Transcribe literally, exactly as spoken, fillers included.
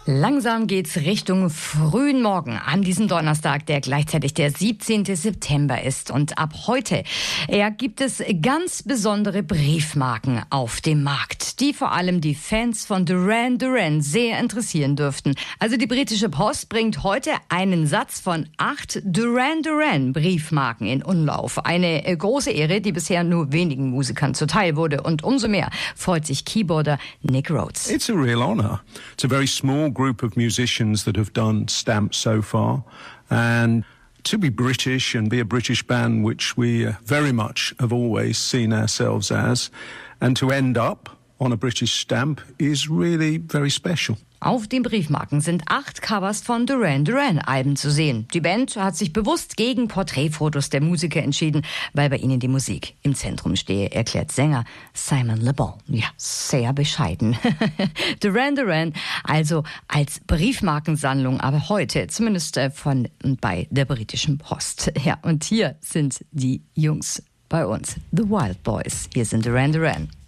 Langsam geht's Richtung frühen Morgen an diesem Donnerstag, der gleichzeitig der siebzehnten September ist. Und ab heute ja, gibt es ganz besondere Briefmarken auf dem Markt, die vor allem die Fans von Duran Duran sehr interessieren dürften. Also die britische Post bringt heute einen Satz von acht Duran Duran Briefmarken in Umlauf. Eine große Ehre, die bisher nur wenigen Musikern zuteil wurde. Und umso mehr freut sich Keyboarder Nick Rhodes. It's a real honor. It's a very small group of musicians that have done stamps so far, and to be British and be a British band, which we uh, very much have always seen ourselves as, and to end up on a British stamp is really very special. Auf den Briefmarken sind acht Covers von Duran Duran Alben zu sehen. Die Band hat sich bewusst gegen Porträtfotos der Musiker entschieden, weil bei ihnen die Musik im Zentrum stehe, erklärt Sänger Simon Le Bon. Ja, sehr bescheiden. Duran Duran also als Briefmarkensammlung, aber heute zumindest von bei der britischen Post. Ja, und hier sind die Jungs bei uns, The Wild Boys. Hier sind Duran Duran.